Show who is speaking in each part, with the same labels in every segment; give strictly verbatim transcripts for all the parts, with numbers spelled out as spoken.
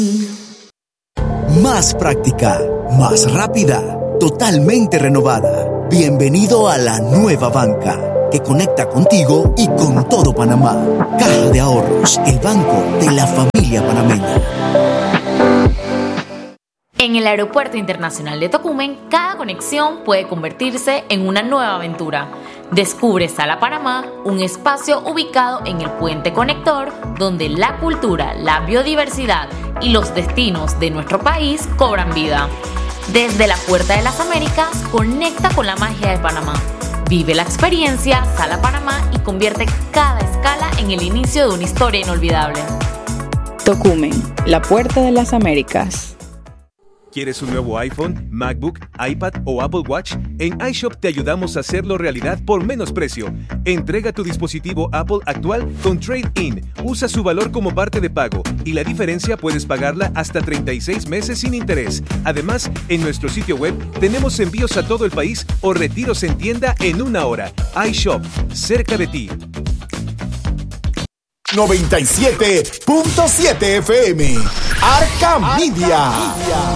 Speaker 1: Más práctica, más rápida, totalmente renovada. Bienvenido a la nueva banca, que conecta contigo y con todo Panamá. Caja de Ahorros, el banco de la familia panameña.
Speaker 2: En el Aeropuerto Internacional de Tocumen, cada conexión puede convertirse en una nueva aventura. Descubre Sala Panamá, un espacio ubicado en el puente conector, donde la cultura, la biodiversidad y los destinos de nuestro país cobran vida. Desde la Puerta de las Américas, conecta con la magia de Panamá. Vive la experiencia Sala Panamá y convierte cada escala en el inicio de una historia inolvidable.
Speaker 3: Tocumen, la Puerta de las Américas.
Speaker 4: ¿Quieres un nuevo iPhone, MacBook, iPad o Apple Watch? En iShop te ayudamos a hacerlo realidad por menos precio. Entrega tu dispositivo Apple actual con Trade-in. Usa su valor como parte de pago y la diferencia puedes pagarla hasta treinta y seis meses sin interés. Además, en nuestro sitio web tenemos envíos a todo el país o retiros en tienda en una hora. iShop, cerca de ti.
Speaker 5: noventa y siete punto siete F M. Arca Media.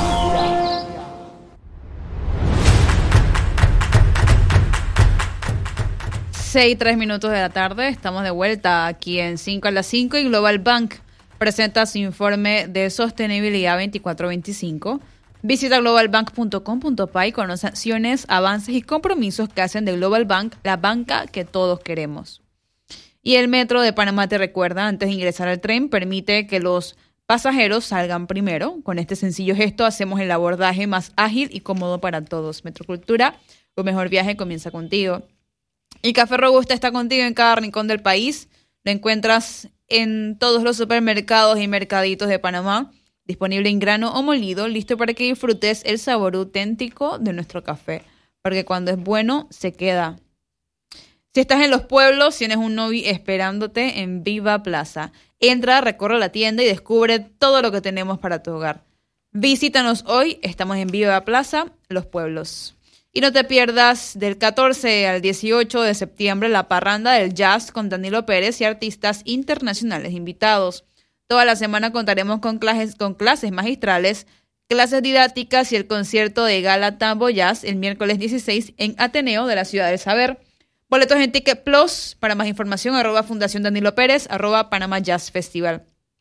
Speaker 6: seis, tres minutos de la tarde, estamos de vuelta aquí en cinco a las cinco y Global Bank presenta su informe de sostenibilidad veinticuatro veinticinco. Visita global bank punto com punto pa y conoce acciones, avances y compromisos que hacen de Global Bank la banca que todos queremos. Y el Metro de Panamá te recuerda, antes de ingresar al tren, permite que los pasajeros salgan primero. Con este sencillo gesto hacemos el abordaje más ágil y cómodo para todos. Metrocultura, tu mejor viaje comienza contigo. Y Café Robusta está contigo en cada rincón del país. Lo encuentras en todos los supermercados y mercaditos de Panamá. Disponible en grano o molido, listo para que disfrutes el sabor auténtico de nuestro café. Porque cuando es bueno, se queda. Si estás en los pueblos, tienes un Novi esperándote en Viva Plaza. Entra, recorre la tienda y descubre todo lo que tenemos para tu hogar. Visítanos hoy, estamos en Viva Plaza, Los Pueblos. Y no te pierdas del catorce al dieciocho de septiembre la parranda del jazz con Danilo Pérez y artistas internacionales invitados. Toda la semana contaremos con clases, con clases magistrales, clases didácticas y el concierto de Gala Tambo Jazz el miércoles dieciséis en Ateneo de la Ciudad del Saber. Boletos en Ticket Plus. Para más información, arroba Fundación Danilo Pérez, arroba Panamá Jazz Festival.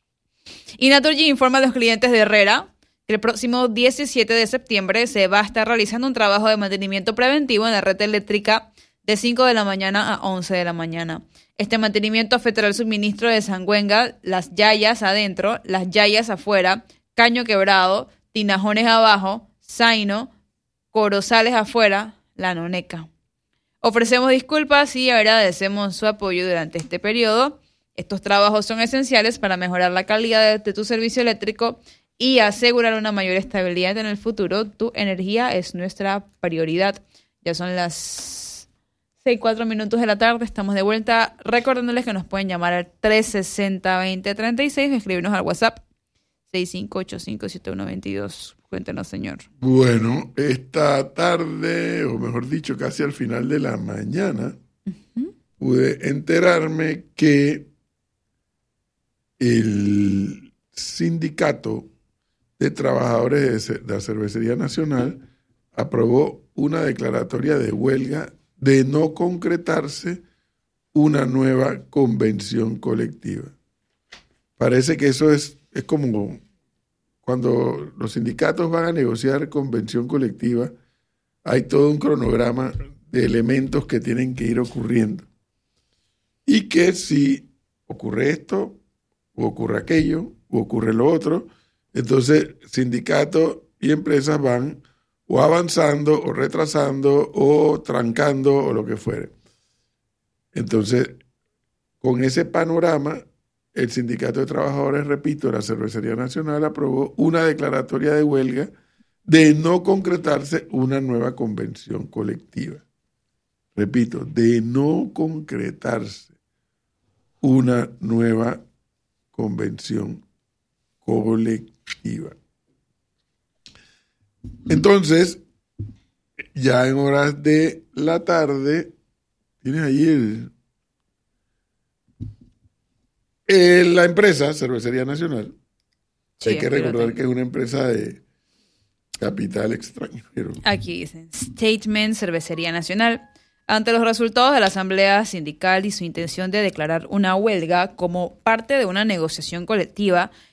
Speaker 6: Y Naturgy informa a los clientes de Herrera que el próximo diecisiete de septiembre se va a estar realizando un trabajo de mantenimiento preventivo en la red eléctrica de cinco de la mañana a once de la mañana. Este mantenimiento afectará el suministro de Sangüenga, Las Yayas adentro, Las Yayas afuera, Caño Quebrado, Tinajones abajo, Zaino, Corozales afuera, La Noneca. Ofrecemos disculpas y agradecemos su apoyo durante este periodo. Estos trabajos son esenciales para mejorar la calidad de, de tu servicio eléctrico y asegurar una mayor estabilidad en el futuro. Tu energía es nuestra prioridad. Ya son las seis, cuatro minutos de la tarde. Estamos de vuelta recordándoles que nos pueden llamar al tres sesenta, veinte treinta y seis o escribirnos al WhatsApp seis cinco ocho cinco siete uno dos dos. Cuéntenos, señor.
Speaker 7: Bueno, esta tarde, o mejor dicho, casi al final de la mañana, uh-huh. pude enterarme que el sindicato de trabajadores de la Cervecería Nacional aprobó una declaratoria de huelga de no concretarse una nueva convención colectiva. Parece que eso es, es como cuando los sindicatos van a negociar convención colectiva, hay todo un cronograma de elementos que tienen que ir ocurriendo. Y que si ocurre esto, o ocurre aquello, o ocurre lo otro, entonces sindicatos y empresas van o avanzando, o retrasando, o trancando, o lo que fuere. Entonces, con ese panorama, el Sindicato de Trabajadores, repito, la Cervecería Nacional aprobó una declaratoria de huelga de no concretarse una nueva convención colectiva. Repito, de no concretarse una nueva convención colectiva. Entonces, ya en horas de la tarde, tienes ahí el... Eh, la empresa, Cervecería Nacional,
Speaker 6: Sí,
Speaker 7: Hay que
Speaker 6: aquí lo
Speaker 7: recordar
Speaker 6: tengo.
Speaker 7: que es una empresa de capital extranjero.
Speaker 6: Aquí dicen, Statement Cervecería Nacional. Ante los resultados de la asamblea sindical y su intención de declarar una huelga como parte de una negociación colectiva